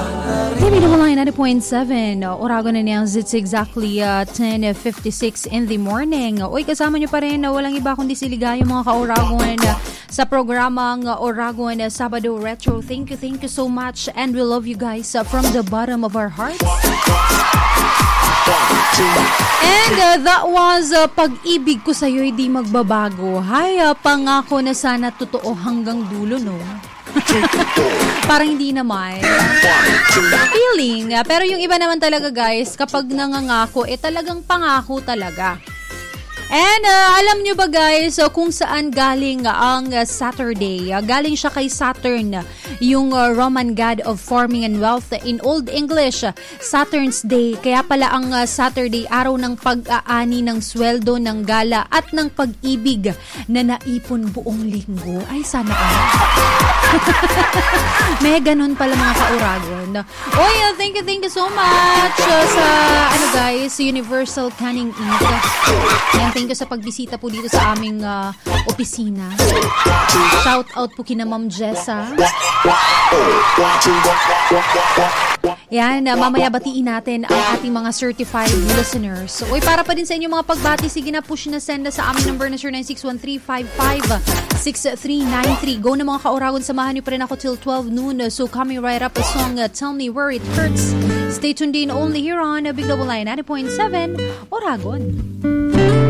TV Double 90.7 Oragon na niyang it's exactly 10:56 in the morning. Uy, kasama niyo pa rin na walang iba kundi si Ligaya mga ka-Oragon sa programang Oragon Sabado Retro. Thank you so much and we love you guys from the bottom of our hearts. And that was Pag-ibig ko sa'yo hindi magbabago. Hay, pangako na sana totoo hanggang dulo, no? Parang hindi naman. Feeling. Pero yung iba naman talaga, guys, kapag nangangako, talagang pangako talaga. And alam nyo ba guys kung saan galing ang Saturday? Galing siya kay Saturn, yung Roman god of farming and wealth. In Old English, Saturn's Day. Kaya pala ang Saturday, araw ng pag-aani ng sweldo, ng gala at ng pag-ibig na naipon buong linggo. Ay, sana all. May ganun pala mga ka-Oragon. Oy, thank you so much sa guys, Universal Canning Inc. Yan, thank you sa pagbisita po dito sa aming opisina. Shout out po kina Ma'am Jessa. Yan, mamaya batiin natin ang ating mga certified listeners. So, para pa din sa inyo mga pagbati, sige na push na send na sa aming number na 0961-355-6393. Go na mga ka-Oragon, samahan niyo pa rin ako till 12 noon. So coming right up a song, Tell Me Where It Hurts. Stay tuned in only here on Big Double 90.7 Oragon.